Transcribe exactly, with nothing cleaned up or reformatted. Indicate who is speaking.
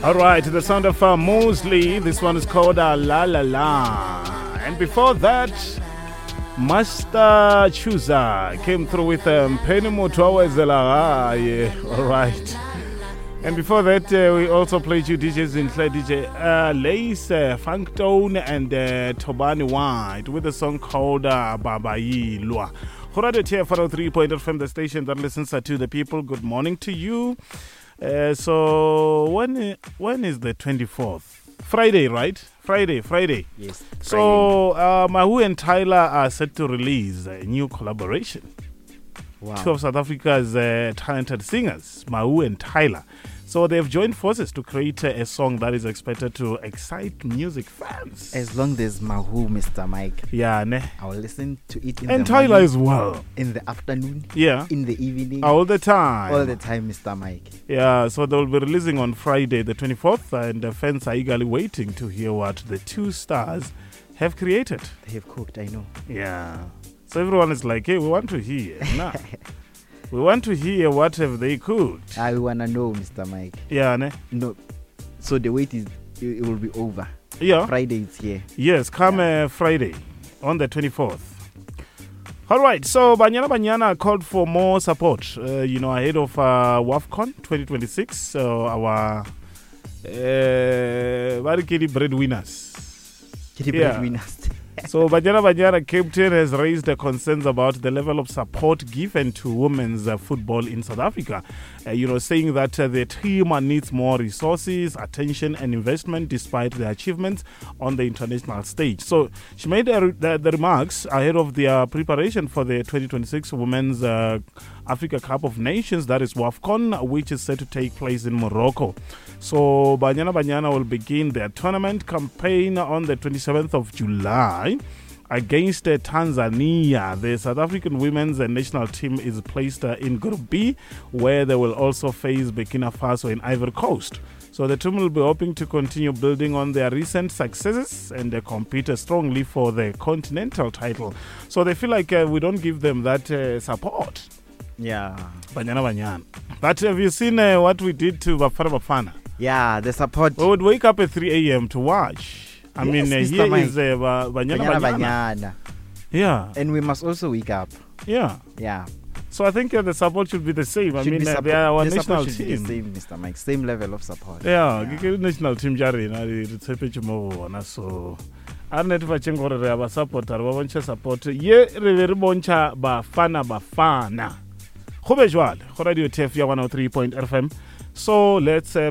Speaker 1: All right, the sound of uh, Mosley. This one is called uh, La La La. And before that, Master Chuza came through with um, Penny Mutwawe Zela. Yeah, all right. And before that, uh, we also played you D Js in D J uh, Lace, uh, Funk Tone, and uh, Tobani White with a song called uh, Baba Yilwa. Horadio T F one oh three point eight from the station that listens to the people. Good morning to you. Uh, so when when is the twenty-fourth? Friday, right? Friday, Friday.
Speaker 2: Yes. Friday.
Speaker 1: So uh, Mahu and Tyler are set to release a new collaboration.
Speaker 2: Wow.
Speaker 1: Two of South Africa's uh, talented singers, Mahu and Tyler. So they've joined forces to create a, a song that is expected to excite music fans.
Speaker 2: As long as Mahu, Mister Mike.
Speaker 1: Yeah, ne?
Speaker 2: I will listen to it in
Speaker 1: and
Speaker 2: the
Speaker 1: Tyler
Speaker 2: morning,
Speaker 1: as well.
Speaker 2: in the afternoon,
Speaker 1: Yeah.
Speaker 2: in the evening,
Speaker 1: All the time.
Speaker 2: all the time, Mister Mike.
Speaker 1: Yeah, so they'll be releasing on Friday the twenty-fourth, and the fans are eagerly waiting to hear what the two stars have created.
Speaker 2: They have cooked, I know.
Speaker 1: Yeah. So everyone is like, hey, we want to hear. Nah. We want to hear what have they cooked.
Speaker 2: I want to know, Mister Mike.
Speaker 1: Yeah, ne?
Speaker 2: No. So the wait is, it, it will be over.
Speaker 1: Yeah.
Speaker 2: Friday is here.
Speaker 1: Yes, come uh, Friday on the twenty-fourth. All right, so Banyana Banyana called for more support, uh, you know, ahead of uh, WAFCON twenty twenty-six. So our uh, Barikidi breadwinners.
Speaker 2: Kitty
Speaker 1: Yeah.
Speaker 2: breadwinners.
Speaker 1: So Banyana Banyana captain has raised uh, concerns about the level of support given to women's uh, football in South Africa. Uh, you know, saying that uh, the team uh, needs more resources, attention and investment despite their achievements on the international stage. So she made uh, the, the remarks ahead of their preparation for the twenty twenty-six Women's uh, Africa Cup of Nations, that is WAFCON, which is set to take place in Morocco. So Banyana Banyana will begin their tournament campaign on the twenty-seventh of July against uh, Tanzania. The South African women's uh, national team is placed uh, in Group B, where they will also face Burkina Faso and Ivory Coast. So the team will be hoping to continue building on their recent successes and uh, compete uh, strongly for the continental title. So they feel like uh, we don't give them that uh, support.
Speaker 2: Yeah.
Speaker 1: Banyana Banyana. But have you seen uh, what we did to Bafana Bafana?
Speaker 2: Yeah, the support.
Speaker 1: We would wake up at three a.m. to watch. I
Speaker 2: Yes,
Speaker 1: mean, uh,
Speaker 2: Mister
Speaker 1: here
Speaker 2: Mike.
Speaker 1: is uh, Ba- Banyana
Speaker 2: Banyana
Speaker 1: Banyana.
Speaker 2: Banyana.
Speaker 1: Yeah,
Speaker 2: And we must also wake up.
Speaker 1: yeah.
Speaker 2: Yeah.
Speaker 1: So I think uh, the support should be the same. I
Speaker 2: Should
Speaker 1: mean,
Speaker 2: be
Speaker 1: uh,
Speaker 2: support-
Speaker 1: they are our
Speaker 2: the
Speaker 1: national
Speaker 2: support should be
Speaker 1: team.
Speaker 2: the same, Mister Mike. Same level of support.
Speaker 1: Yeah,
Speaker 2: Yeah.
Speaker 1: ke national team ja rena re re tshepetse mo go bona. So a re netefatšeng gore re a ba supporter ba bontsha support ye re be re bontsha Bafana Bafana go be jwale go radio T F ya one oh three point eight F M. So let's uh,